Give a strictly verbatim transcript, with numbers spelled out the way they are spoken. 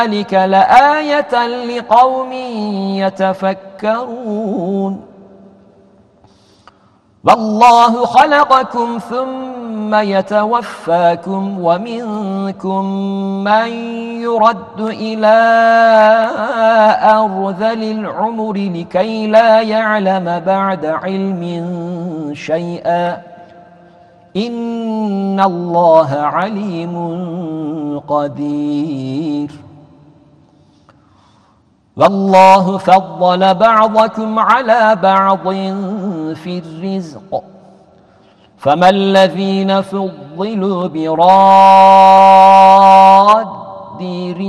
ذلك لآية لقوم يتفكرون والله خلقكم ثم يتوفاكم ومنكم من يرد إلى أرذل العمر لكي لا يعلم بعد علم شيئا إن الله عليم قدير والله فضل بعضكم على بعض في الرزق فما الذين فضلوا براد